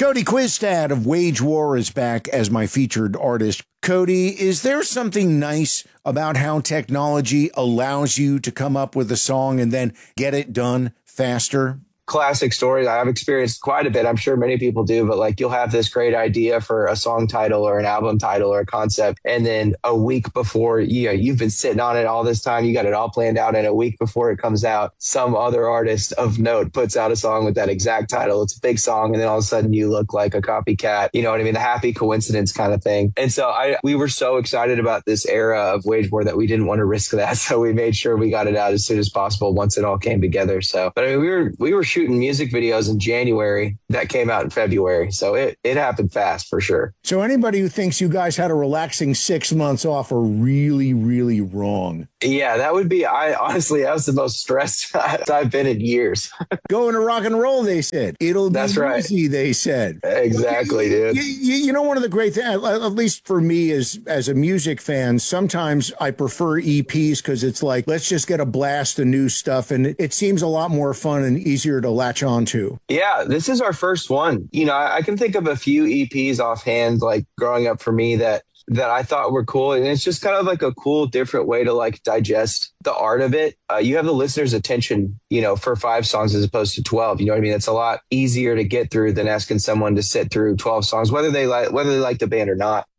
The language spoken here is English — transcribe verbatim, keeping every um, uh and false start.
Cody Quistad of Wage War is back as my featured artist. Cody, is there something nice about how technology allows you to come up with a song and then get it done faster? Classic stories. I've experienced quite a bit. I'm sure many people do, but like you'll have this great idea for a song title or an album title or a concept. And then a week before, you know, you've been sitting on it all this time. You got it all planned out. And a week before it comes out, some other artist of note puts out a song with that exact title. It's a big song. And then all of a sudden you look like a copycat. You know what I mean? The happy coincidence kind of thing. And so I, we were so excited about this era of Wage War that we didn't want to risk that. So we made sure we got it out as soon as possible once it all came together. So, but I mean, we were, we were shooting music videos in January that came out in February. So it, it happened fast for sure. So anybody who thinks you guys had a relaxing six months off are really, really wrong. Yeah, that would be, I honestly, that was the most stressed I've been in years. Going to rock and roll, they said. It'll be That's right. easy, they said. Exactly, dude. You, you, you know, one of the great things, at least for me as, as a music fan, sometimes I prefer E Ps because it's like, let's just get a blast of new stuff. And it, it seems a lot more fun and easier to latch onto. Yeah, this is our first one. You know, I, I can think of a few E Ps offhand, like growing up for me that that I thought were cool. And it's just kind of like a cool, different way to like digest the art of it. Uh, you have the listener's attention, you know, for five songs as opposed to twelve. You know what I mean? It's a lot easier to get through than asking someone to sit through twelve songs, whether they like, whether they like the band or not.